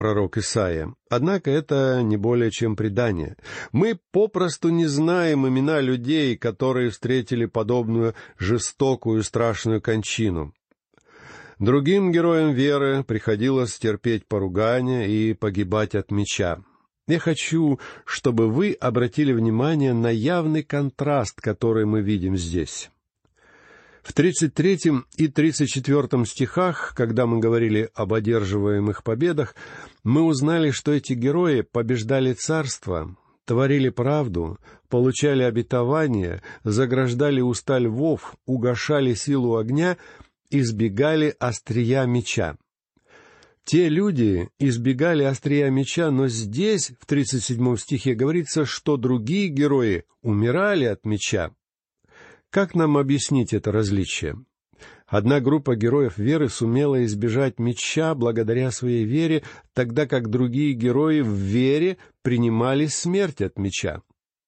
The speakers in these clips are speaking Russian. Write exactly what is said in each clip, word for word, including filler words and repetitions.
пророк Исаия. Однако это не более чем предание. Мы попросту не знаем имена людей, которые встретили подобную жестокую и страшную кончину. Другим героям веры приходилось терпеть поругания и погибать от меча. Я хочу, чтобы вы обратили внимание на явный контраст, который мы видим здесь. В тридцать третьем и тридцать четвертом стихах, когда мы говорили об одерживаемых победах, мы узнали, что эти герои побеждали царство, творили правду, получали обетование, заграждали уста львов, угашали силу огня, избегали острия меча. Те люди избегали острия меча, но здесь, в тридцать седьмом стихе, говорится, что другие герои умирали от меча. Как нам объяснить это различие? Одна группа героев веры сумела избежать меча благодаря своей вере, тогда как другие герои в вере принимали смерть от меча.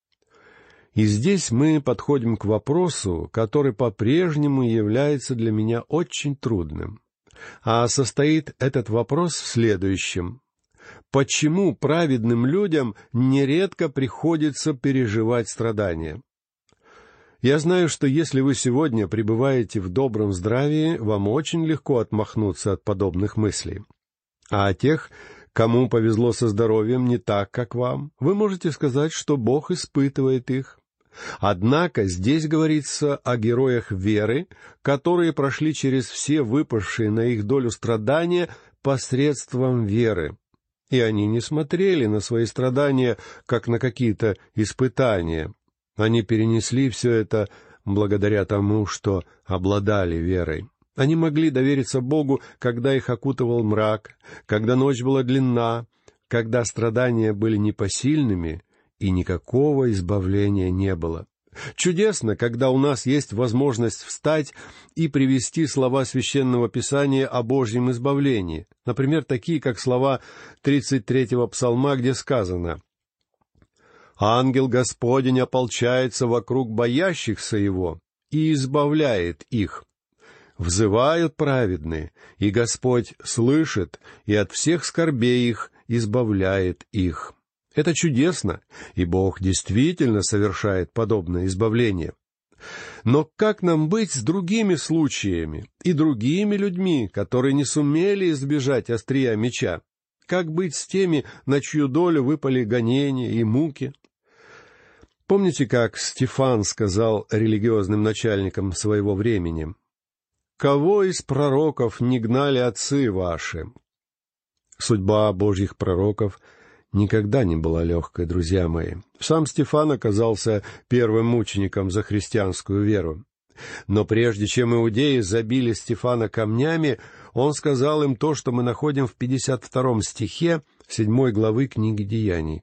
И здесь мы подходим к вопросу, который по-прежнему является для меня очень трудным. А состоит этот вопрос в следующем. Почему праведным людям нередко приходится переживать страдания? Я знаю, что если вы сегодня пребываете в добром здравии, вам очень легко отмахнуться от подобных мыслей. А о тех, кому повезло со здоровьем не так, как вам, вы можете сказать, что Бог испытывает их. Однако здесь говорится о героях веры, которые прошли через все выпавшие на их долю страдания посредством веры. И они не смотрели на свои страдания, как на какие-то испытания. Они перенесли все это благодаря тому, что обладали верой. Они могли довериться Богу, когда их окутывал мрак, когда ночь была длинна, когда страдания были непосильными, и никакого избавления не было. Чудесно, когда у нас есть возможность встать и привести слова Священного Писания о Божьем избавлении. Например, такие, как слова тридцать третьего псалма, где сказано: «Ангел Господень ополчается вокруг боящихся Его и избавляет их. Взывают праведные, и Господь слышит, и от всех скорбей их избавляет их». Это чудесно, и Бог действительно совершает подобное избавление. Но как нам быть с другими случаями и другими людьми, которые не сумели избежать острия меча? Как быть с теми, на чью долю выпали гонения и муки? Помните, как Стефан сказал религиозным начальникам своего времени: «Кого из пророков не гнали отцы ваши?» Судьба Божьих пророков никогда не была легкой, друзья мои. Сам Стефан оказался первым мучеником за христианскую веру. Но прежде чем иудеи забили Стефана камнями, он сказал им то, что мы находим в пятьдесят втором стихе седьмой главы книги Деяний.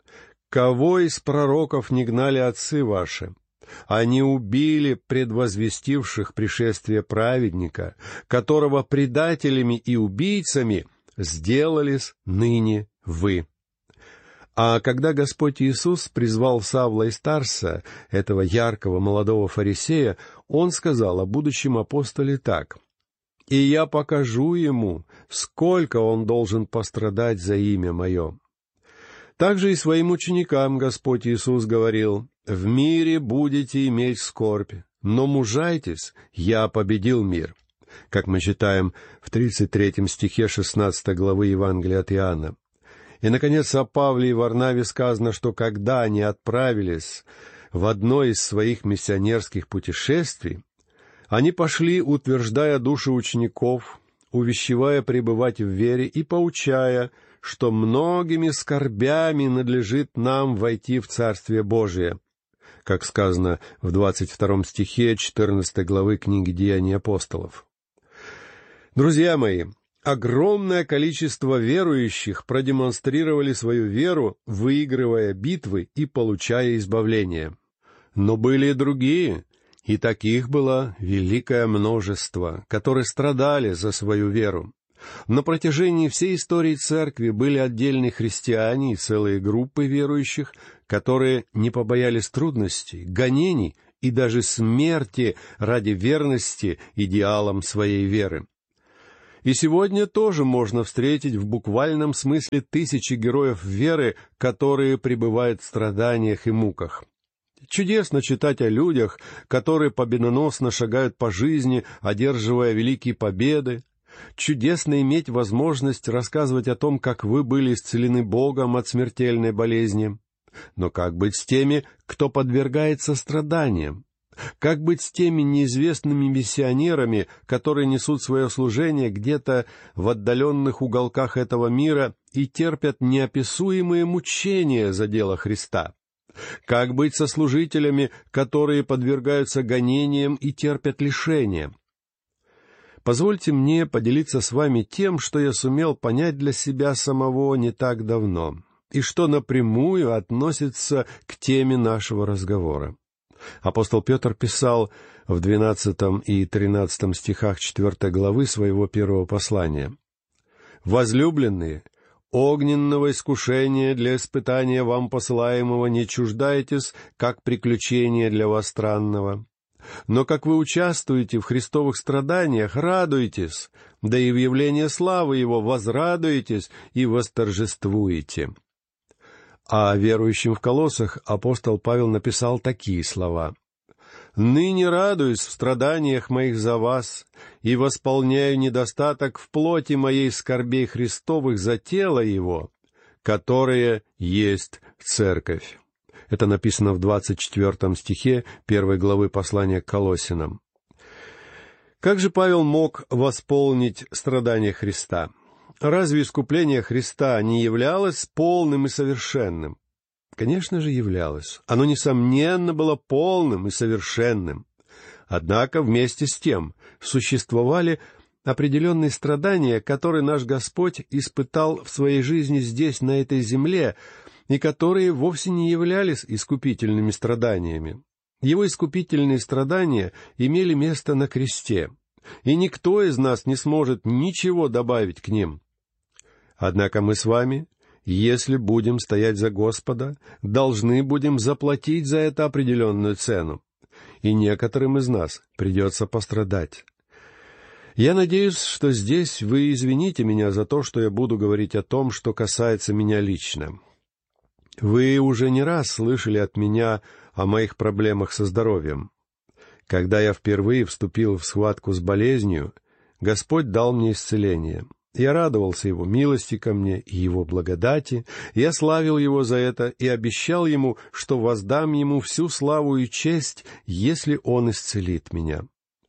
«Кого из пророков не гнали отцы ваши? Они убили предвозвестивших пришествие праведника, которого предателями и убийцами сделались ныне вы». А когда Господь Иисус призвал Савла из Тарса, этого яркого молодого фарисея, Он сказал о будущем апостоле так: «И я покажу ему, сколько он должен пострадать за имя мое». Также и своим ученикам Господь Иисус говорил: «В мире будете иметь скорбь, но мужайтесь, я победил мир», как мы читаем в тридцать третьем стихе шестнадцатой главы Евангелия от Иоанна. И, наконец, о Павле и Варнаве сказано, что когда они отправились в одно из своих миссионерских путешествий, они пошли, утверждая души учеников, увещевая пребывать в вере и поучая, что многими скорбями надлежит нам войти в Царствие Божие, как сказано в двадцать втором стихе четырнадцатой главы книги «Деяний апостолов». Друзья мои, огромное количество верующих продемонстрировали свою веру, выигрывая битвы и получая избавление. Но были и другие, и таких было великое множество, которые страдали за свою веру. На протяжении всей истории Церкви были отдельные христиане и целые группы верующих, которые не побоялись трудностей, гонений и даже смерти ради верности идеалам своей веры. И сегодня тоже можно встретить в буквальном смысле тысячи героев веры, которые пребывают в страданиях и муках. Чудесно читать о людях, которые победоносно шагают по жизни, одерживая великие победы. Чудесно иметь возможность рассказывать о том, как вы были исцелены Богом от смертельной болезни. Но как быть с теми, кто подвергается страданиям? Как быть с теми неизвестными миссионерами, которые несут свое служение где-то в отдаленных уголках этого мира и терпят неописуемые мучения за дело Христа? Как быть со служителями, которые подвергаются гонениям и терпят лишения? Позвольте мне поделиться с вами тем, что я сумел понять для себя самого не так давно, и что напрямую относится к теме нашего разговора. Апостол Петр писал в двенадцатом и тринадцатом стихах четвёртой главы своего первого послания: «Возлюбленные, огненного искушения для испытания вам посылаемого не чуждайтесь, как приключения для вас странного. Но как вы участвуете в христовых страданиях, радуйтесь, да и в явлении славы Его возрадуетесь и восторжествуете». А верующим в Колоссах апостол Павел написал такие слова: «Ныне радуюсь в страданиях моих за вас, и восполняю недостаток в плоти моей скорбей Христовых за тело Его, которое есть церковь». Это написано в двадцать четвёртом стихе первой главы послания к Колоссянам. Как же Павел мог восполнить страдания Христа? Разве искупление Христа не являлось полным и совершенным? Конечно же, являлось. Оно, несомненно, было полным и совершенным. Однако, вместе с тем, существовали определенные страдания, которые наш Господь испытал в своей жизни здесь, на этой земле, и которые вовсе не являлись искупительными страданиями. Его искупительные страдания имели место на кресте, и никто из нас не сможет ничего добавить к ним. Однако мы с вами, если будем стоять за Господа, должны будем заплатить за это определенную цену, и некоторым из нас придется пострадать. Я надеюсь, что здесь вы извините меня за то, что я буду говорить о том, что касается меня лично. Вы уже не раз слышали от меня о моих проблемах со здоровьем. Когда я впервые вступил в схватку с болезнью, Господь дал мне исцеление. Я радовался Его милости ко мне и Его благодати, я славил Его за это и обещал Ему, что воздам Ему всю славу и честь, если Он исцелит меня.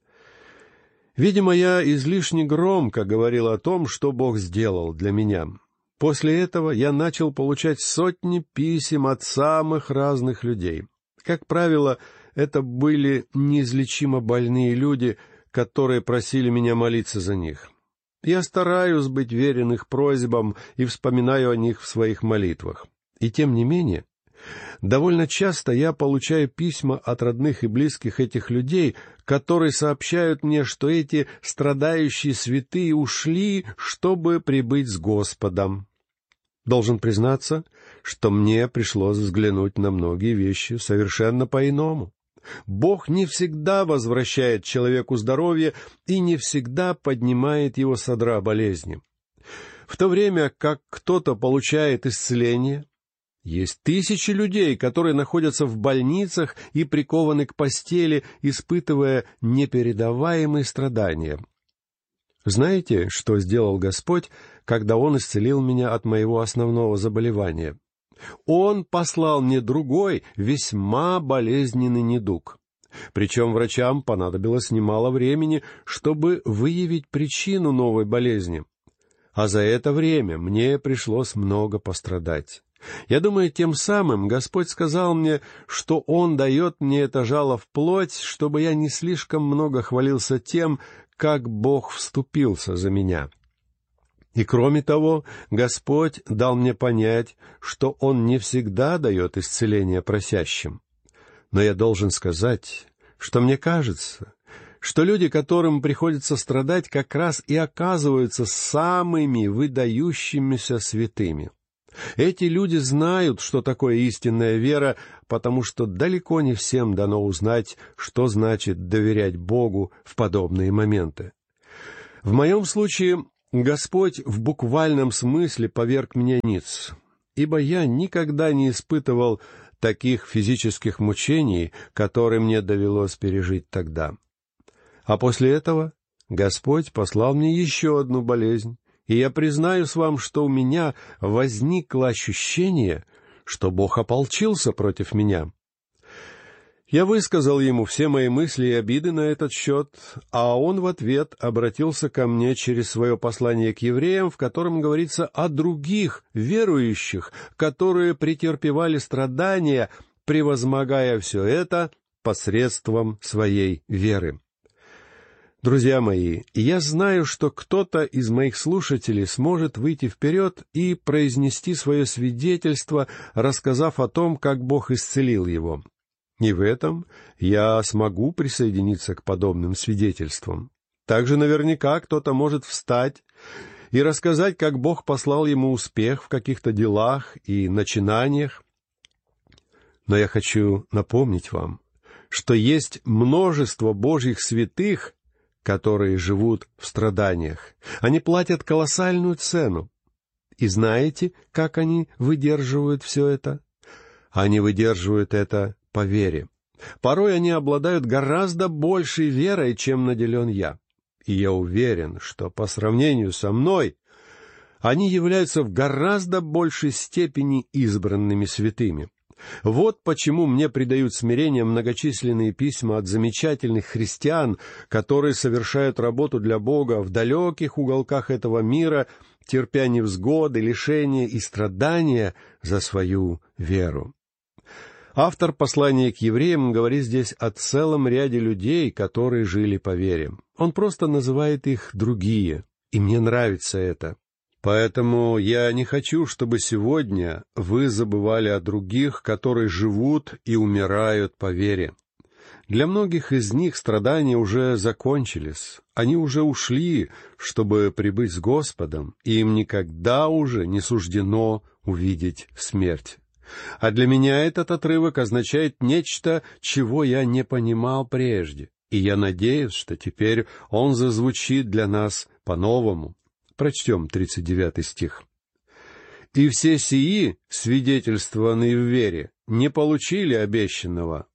Видимо, я излишне громко говорил о том, что Бог сделал для меня. После этого я начал получать сотни писем от самых разных людей. Как правило, это были неизлечимо больные люди, которые просили меня молиться за них. Я стараюсь быть верен их просьбам и вспоминаю о них в своих молитвах. И тем не менее, довольно часто я получаю письма от родных и близких этих людей, которые сообщают мне, что эти страдающие святые ушли, чтобы прибыть с Господом. Должен признаться, что мне пришлось взглянуть на многие вещи совершенно по-иному. Бог не всегда возвращает человеку здоровье и не всегда поднимает его с одра болезни. В то время как кто-то получает исцеление, есть тысячи людей, которые находятся в больницах и прикованы к постели, испытывая непередаваемые страдания. Знаете, что сделал Господь, когда Он исцелил меня от моего основного заболевания? Он послал мне другой, весьма болезненный недуг. Причем врачам понадобилось немало времени, чтобы выявить причину новой болезни. А за это время мне пришлось много пострадать. Я думаю, тем самым Господь сказал мне, что Он дает мне это жало в плоть, чтобы я не слишком много хвалился тем, как Бог вступился за меня. И кроме того, Господь дал мне понять, что Он не всегда дает исцеление просящим. Но я должен сказать, что мне кажется, что люди, которым приходится страдать, как раз и оказываются самыми выдающимися святыми. Эти люди знают, что такое истинная вера, потому что далеко не всем дано узнать, что значит доверять Богу в подобные моменты. В моем случае Господь в буквальном смысле поверг меня ниц, ибо я никогда не испытывал таких физических мучений, которые мне довелось пережить тогда. А после этого Господь послал мне еще одну болезнь, и я признаюсь вам, что у меня возникло ощущение, что Бог ополчился против меня. Я высказал ему все мои мысли и обиды на этот счет, а он в ответ обратился ко мне через свое послание к евреям, в котором говорится о других верующих, которые претерпевали страдания, превозмогая все это посредством своей веры. Друзья мои, я знаю, что кто-то из моих слушателей сможет выйти вперед и произнести свое свидетельство, рассказав о том, как Бог исцелил его. И в этом я смогу присоединиться к подобным свидетельствам. Также наверняка кто-то может встать и рассказать, как Бог послал ему успех в каких-то делах и начинаниях. Но я хочу напомнить вам, что есть множество Божьих святых, которые живут в страданиях. Они платят колоссальную цену. И знаете, как они выдерживают все это? Они выдерживают это по вере. Порой они обладают гораздо большей верой, чем наделен я. И я уверен, что по сравнению со мной они являются в гораздо большей степени избранными святыми. Вот почему мне придают смирение многочисленные письма от замечательных христиан, которые совершают работу для Бога в далеких уголках этого мира, терпя невзгоды, лишения и страдания за свою веру. Автор послания к евреям говорит здесь о целом ряде людей, которые жили по вере. Он просто называет их «другие», и мне нравится это. Поэтому я не хочу, чтобы сегодня вы забывали о других, которые живут и умирают по вере. Для многих из них страдания уже закончились, они уже ушли, чтобы прибыть с Господом, и им никогда уже не суждено увидеть смерть. А для меня этот отрывок означает нечто, чего я не понимал прежде, и я надеюсь, что теперь он зазвучит для нас по-новому. Прочтем тридцать девятый стих. «И все сии, свидетельствованные в вере, не получили обещанного».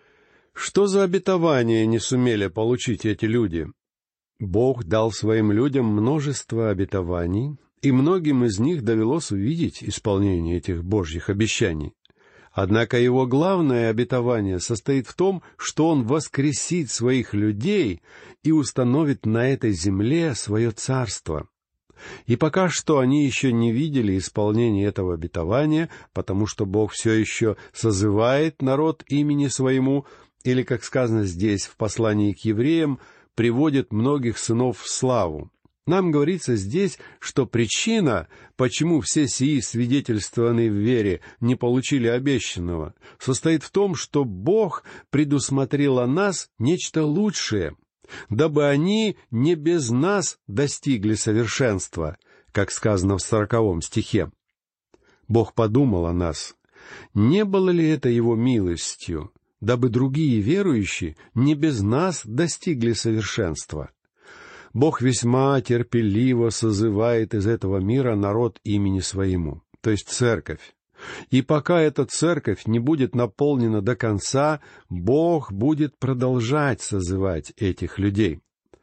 Что за обетование не сумели получить эти люди? Бог дал своим людям множество обетований, и многим из них довелось увидеть исполнение этих Божьих обещаний. Однако его главное обетование состоит в том, что он воскресит своих людей и установит на этой земле свое царство. И пока что они еще не видели исполнения этого обетования, потому что Бог все еще созывает народ имени своему, или, как сказано здесь в послании к евреям, приводит многих сынов в славу. Нам говорится здесь, что причина, почему все сии, свидетельствованные в вере, не получили обещанного, состоит в том, что Бог предусмотрел о нас нечто лучшее, дабы они не без нас достигли совершенства, как сказано в сороковом стихе. Бог подумал о нас. Не было ли это Его милостью, дабы другие верующие не без нас достигли совершенства? Бог весьма терпеливо созывает из этого мира народ имени своему, то есть церковь. И пока эта церковь не будет наполнена до конца, Бог будет продолжать созывать этих людей.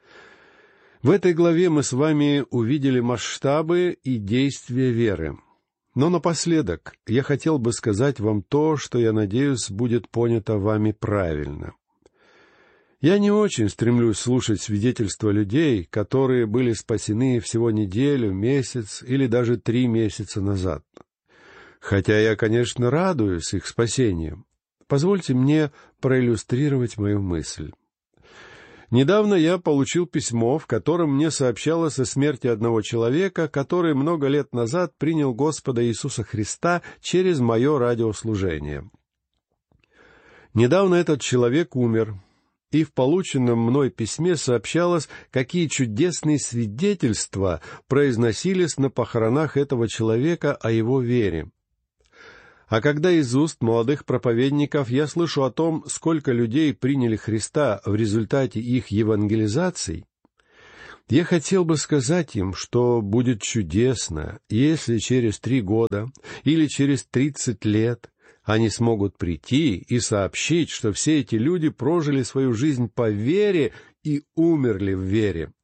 В этой главе мы с вами увидели масштабы и действия веры. Но напоследок я хотел бы сказать вам то, что, я надеюсь, будет понято вами правильно. Я не очень стремлюсь слушать свидетельства людей, которые были спасены всего неделю, месяц или даже три месяца назад. Хотя я, конечно, радуюсь их спасению. Позвольте мне проиллюстрировать мою мысль. Недавно я получил письмо, в котором мне сообщалось о смерти одного человека, который много лет назад принял Господа Иисуса Христа через мое радиослужение. Недавно этот человек умер, и в полученном мной письме сообщалось, какие чудесные свидетельства произносились на похоронах этого человека о его вере. А когда из уст молодых проповедников я слышу о том, сколько людей приняли Христа в результате их евангелизаций, Я хотел бы сказать им, что будет чудесно, если через три года или через тридцать лет они смогут прийти и сообщить, что все эти люди прожили свою жизнь по вере и умерли в вере.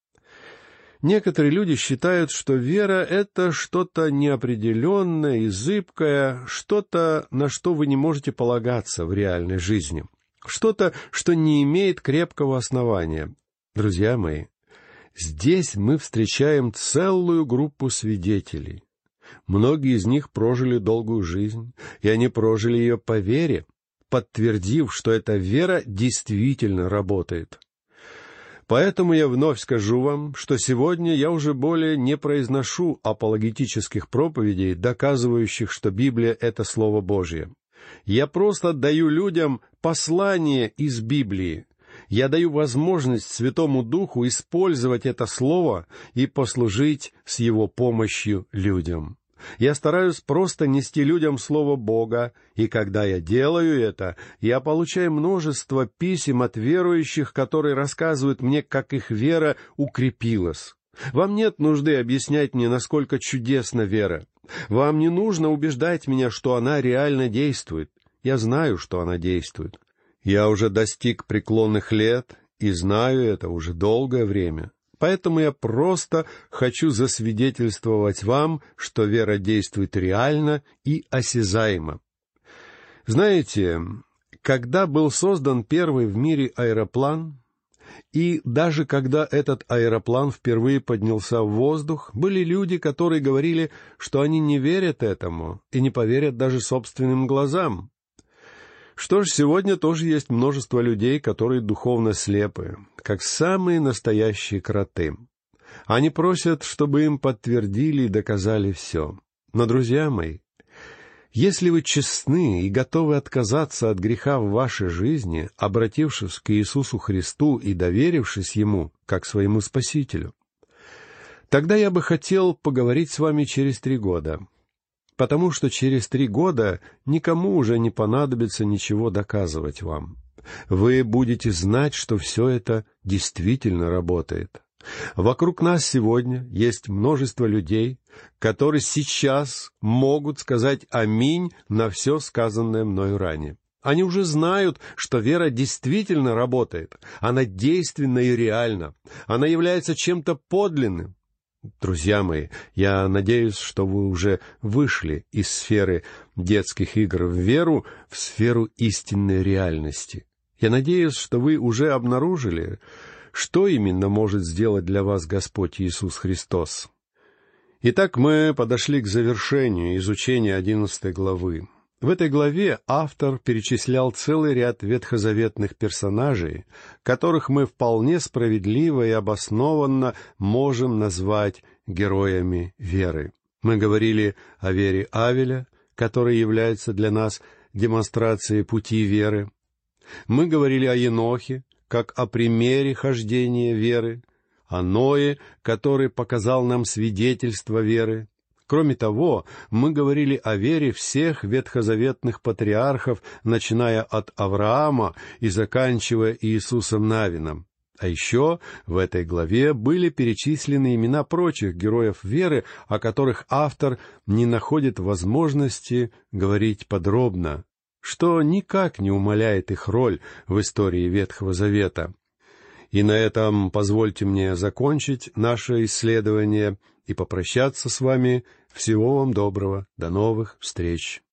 Некоторые люди считают, что вера — это что-то неопределенное и зыбкое, что-то, на что вы не можете полагаться в реальной жизни, что-то, что не имеет крепкого основания. Друзья мои, здесь мы встречаем целую группу свидетелей. Многие из них прожили долгую жизнь, и они прожили ее по вере, подтвердив, что эта вера действительно работает. Поэтому я вновь скажу вам, что сегодня я уже более не произношу апологетических проповедей, доказывающих, что Библия — это Слово Божье. Я просто даю людям послание из Библии. Я даю возможность Святому Духу использовать это Слово и послужить с Его помощью людям. Я стараюсь просто нести людям Слово Бога, и когда я делаю это, я получаю множество писем от верующих, которые рассказывают мне, как их вера укрепилась. Вам нет нужды объяснять мне, насколько чудесна вера. Вам не нужно убеждать меня, что она реально действует. Я знаю, что она действует. Я уже достиг преклонных лет и знаю это уже долгое время. Поэтому я просто хочу засвидетельствовать вам, что вера действует реально и осязаемо. Знаете, когда был создан первый в мире аэроплан, и даже когда этот аэроплан впервые поднялся в воздух, были люди, которые говорили, что они не верят этому и не поверят даже собственным глазам. Что ж, сегодня тоже есть множество людей, которые духовно слепы, как самые настоящие кроты. Они просят, чтобы им подтвердили и доказали все. Но, друзья мои, если вы честны и готовы отказаться от греха в вашей жизни, обратившись к Иисусу Христу и доверившись Ему как своему Спасителю, тогда я бы хотел поговорить с вами через три года. Потому что через три года никому уже не понадобится ничего доказывать вам. Вы будете знать, что все это действительно работает. Вокруг нас сегодня есть множество людей, которые сейчас могут сказать «Аминь» на все сказанное мною ранее. Они уже знают, что вера действительно работает. Она действенна и реальна. Она является чем-то подлинным. Друзья мои, я надеюсь, что вы уже вышли из сферы детских игр в веру, в сферу истинной реальности. Я надеюсь, что вы уже обнаружили, что именно может сделать для вас Господь Иисус Христос. Итак, мы подошли к завершению изучения одиннадцатой главы. В этой главе автор перечислял целый ряд ветхозаветных персонажей, которых мы вполне справедливо и обоснованно можем назвать героями веры. Мы говорили о вере Авеля, который является для нас демонстрацией пути веры. Мы говорили о Енохе, как о примере хождения веры, о Ное, который показал нам свидетельство веры. Кроме того, мы говорили о вере всех ветхозаветных патриархов, начиная от Авраама и заканчивая Иисусом Навином. А еще в этой главе были перечислены имена прочих героев веры, о которых автор не находит возможности говорить подробно, что никак не умаляет их роль в истории Ветхого Завета. И на этом позвольте мне закончить наше исследование и попрощаться с вами. Всего вам доброго. До новых встреч.